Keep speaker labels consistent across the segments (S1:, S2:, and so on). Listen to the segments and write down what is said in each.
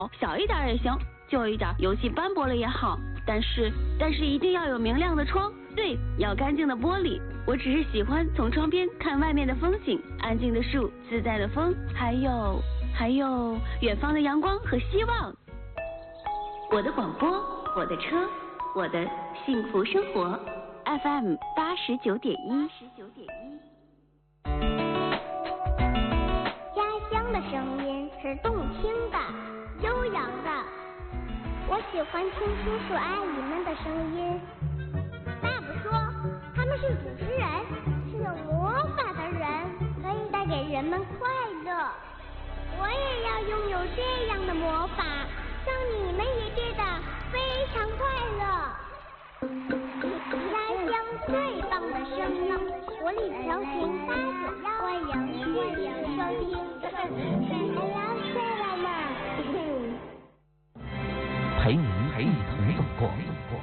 S1: 小一点也行，旧一点，油漆斑驳了也好，但是一定要有明亮的窗，对，要干净的玻璃。我只是喜欢从窗边看外面的风景，安静的树，自在的风，还有远方的阳光和希望。我的广播，我的车，我的幸福生活 FM 89.1。
S2: 家乡的声音是动听的、悠扬的。我喜欢听叔叔阿姨们的声音。爸爸说他们是主持人，是有魔法的人，可以带给人们快乐。我也要拥有这样的魔法，让你们也变得非常快乐。家乡最棒的声音，活力调频891，欢迎收听。
S3: 陪您一同走过。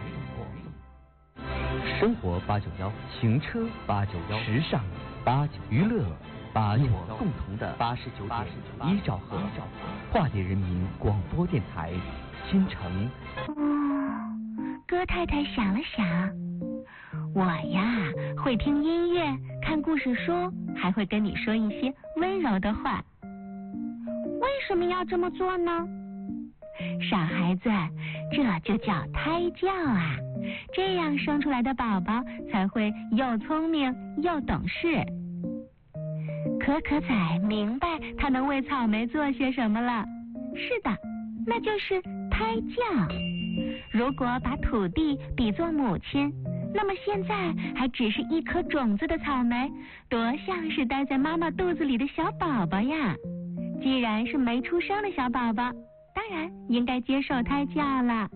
S3: 生活891，行车891，时尚891，娱乐891，共同的89.1兆赫，化蝶人民广播电台，新城。
S4: 哥太太想了想，我呀会听音乐，看故事书，还会跟你说一些温柔的话。为什么要这么做呢？傻孩子，这就叫胎教啊，这样生出来的宝宝才会又聪明又懂事。可仔明白他能为草莓做些什么了。是的，那就是胎教。如果把土地比作母亲，那么现在还只是一颗种子的草莓，多像是待在妈妈肚子里的小宝宝呀。既然是没出生的小宝宝，当然应该接受胎教了。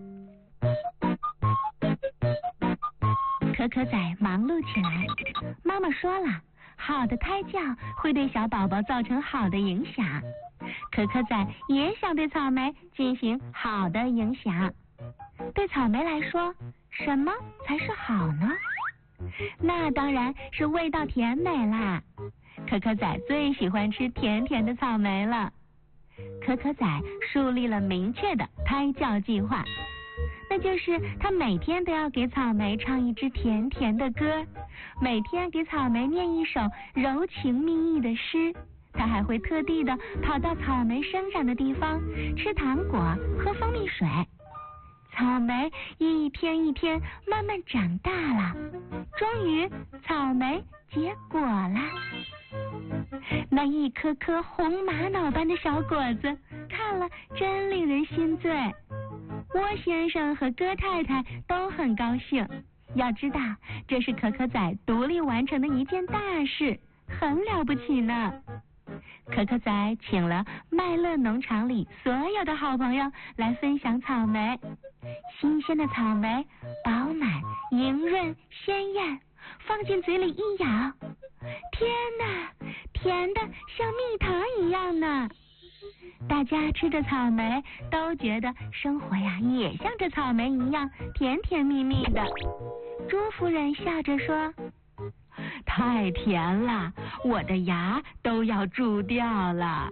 S4: 可仔忙碌起来，妈妈说了，好的胎教会对小宝宝造成好的影响。可仔也想对草莓进行好的影响。对草莓来说，什么才是好呢？那当然是味道甜美啦。可仔最喜欢吃甜甜的草莓了。可仔树立了明确的胎教计划，那就是他每天都要给草莓唱一支甜甜的歌，每天给草莓念一首柔情蜜意的诗。他还会特地的跑到草莓生长的地方，吃糖果，喝蜂蜜水。草莓一天一天慢慢长大了，终于草莓结果了。那一颗颗红玛瑙般的小果子，看了真令人心醉。窝先生和哥太太都很高兴，要知道这是可仔独立完成的一件大事，很了不起呢。可仔请了麦乐农场里所有的好朋友来分享草莓。新鲜的草莓饱满、莹润、鲜艳，放进嘴里一咬，天哪，甜的像蜜糖一样呢。大家吃着草莓都觉得生活呀也像这草莓一样甜甜蜜蜜的。朱夫人笑着说，太甜了，我的牙都要蛀掉了。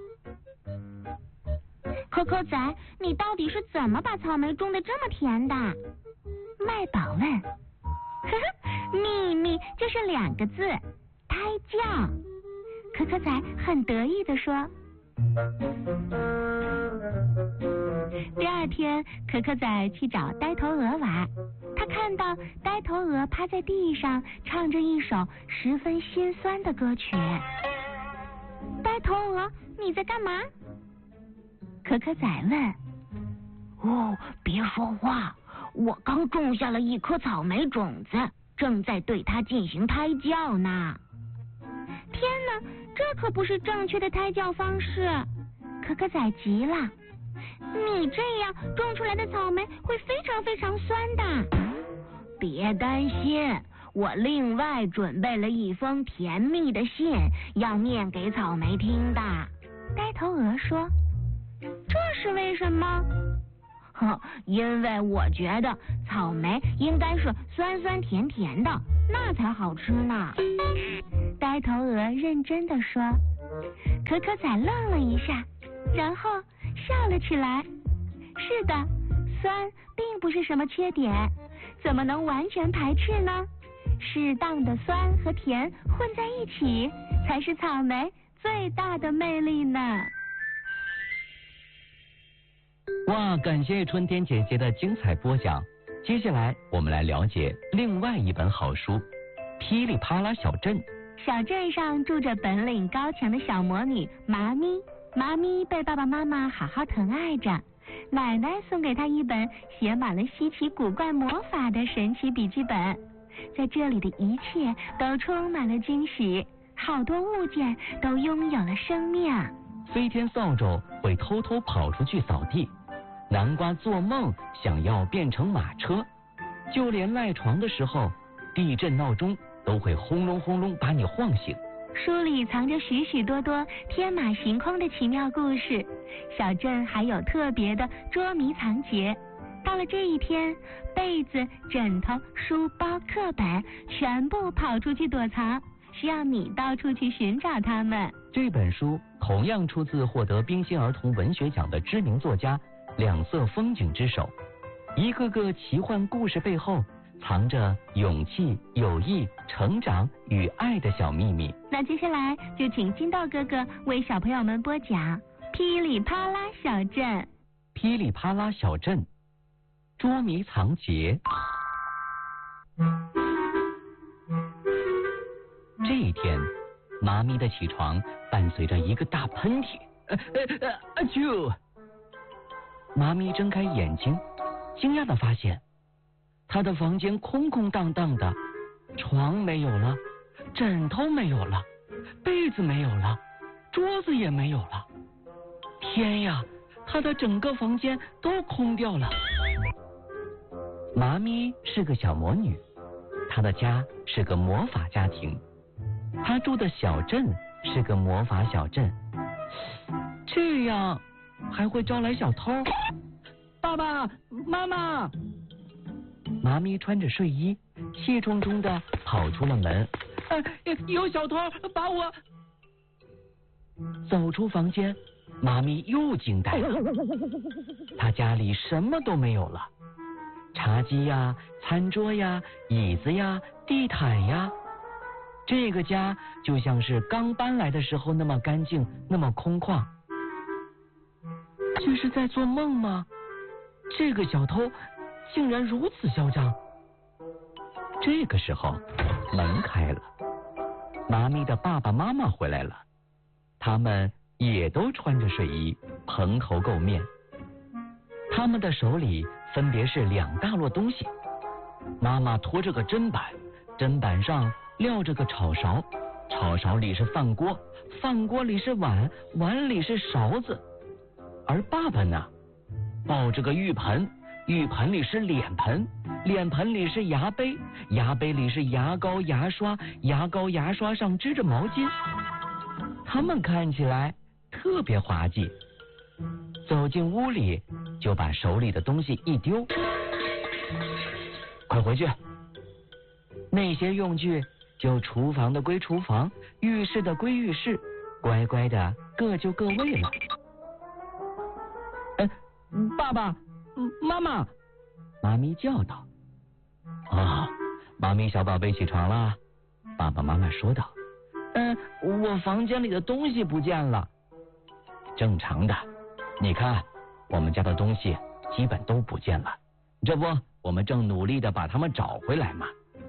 S4: 可仔，你到底是怎么把草莓种得这么甜的？麦宝问。秘密就是2个字，胎教。可仔很得意地说。第二天，可仔去找呆头鹅玩，他看到呆头鹅趴在地上唱着一首十分心酸的歌曲。呆头鹅，你在干嘛？可仔问。哦，别说话，我刚种下了一颗草莓种子，正在对它进行胎教呢。天哪，这可不是正确的胎教方式。可仔急了，你这样种出来的草莓会非常非常酸的。别担心，我另外准备了一封甜蜜的信，要念给草莓听的。呆头鹅说。这是为什么？因为我觉得草莓应该是酸酸甜甜的，那才好吃呢。呆头鹅认真地说。可仔愣了一下，然后笑了起来。 是的，酸并不是什么缺点，怎么能完全排斥呢？适当的酸和甜混在一起，才是草莓最大的魅力呢。
S3: 哇，感谢春天姐姐的精彩播讲。接下来我们来了解另外一本好书《噼里啪啦小镇》。
S4: 小镇上住着本领高强的小魔女妈咪，妈咪被爸爸妈妈好好疼爱着。奶奶送给她一本写满了稀奇古怪魔法的神奇笔记本，在这里的一切都充满了惊喜，好多物件都拥有了生命。
S3: 飞天扫帚会偷偷跑出去扫地，南瓜做梦想要变成马车，就连赖床的时候，地震闹钟都会轰隆轰隆把你晃醒。
S4: 书里藏着许许多多天马行空的奇妙故事，小镇还有特别的捉迷藏节。到了这一天，被子、枕头、书包、课本全部跑出去躲藏，需要你到处去寻找它们。
S3: 这本书同样出自获得冰心儿童文学奖的知名作家两色风景之手，一个个奇幻故事背后藏着勇气、友谊、成长与爱的小秘密。
S4: 那接下来就请金豆哥哥为小朋友们播讲《噼里啪啦小镇》。
S3: 噼里啪啦小镇，捉迷藏节。这一天，妈咪的起床伴随着一个大喷嚏，阿啾！妈咪睁开眼睛，惊讶地发现，她的房间空空荡荡的，床没有了，枕头没有了，被子没有了，桌子也没有了。天呀，她的整个房间都空掉了。妈咪是个小魔女，她的家是个魔法家庭，她住的小镇是个魔法小镇，这样还会招来小偷。爸爸妈妈，妈咪穿着睡衣气冲冲地跑出了门。有小偷把我。走出房间，妈咪又惊呆了，她家里什么都没有了，茶几呀、餐桌呀、椅子呀、地毯呀，这个家就像是刚搬来的时候那么干净，那么空旷。这是在做梦吗？这个小偷竟然如此嚣张。这个时候，门开了，妈咪的爸爸妈妈回来了，他们也都穿着睡衣，蓬头垢面。他们的手里分别是两大摞东西，妈妈拖着个砧板，砧板上撂着个炒勺，炒勺里是饭锅，饭锅里是碗，碗里是勺子。而爸爸呢，抱着个浴盆，浴盆里是脸盆，脸盆里是牙杯，牙杯里是牙膏、牙刷，牙膏、牙刷上织着毛巾。他们看起来特别滑稽。走进屋里，就把手里的东西一丢，快回去！那些用具就厨房的归厨房，浴室的归浴室，乖乖的各就各位了。爸爸妈妈，妈咪叫道。妈咪小宝贝起床了，爸爸妈妈说道。我房间里的东西不见了。正常的，你看我们家的东西基本都不见了，这不我们正努力的把它们找回来嘛。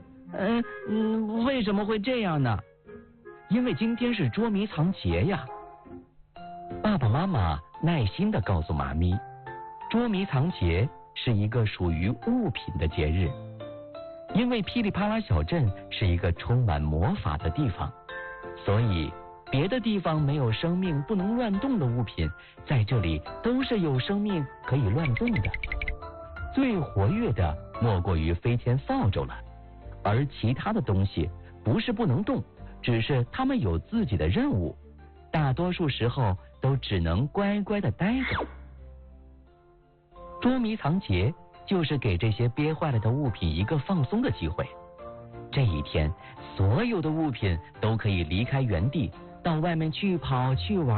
S3: 为什么会这样呢？因为今天是捉迷藏节呀。爸爸妈妈耐心的告诉妈咪，捉迷藏节是一个属于物品的节日，因为噼里啪啦小镇是一个充满魔法的地方，所以别的地方没有生命不能乱动的物品，在这里都是有生命可以乱动的。最活跃的莫过于飞天扫帚了，而其他的东西不是不能动，只是它们有自己的任务，大多数时候都只能乖乖的待着。捉迷藏节就是给这些憋坏了的物品一个放松的机会。这一天，所有的物品都可以离开原地，到外面去跑去玩。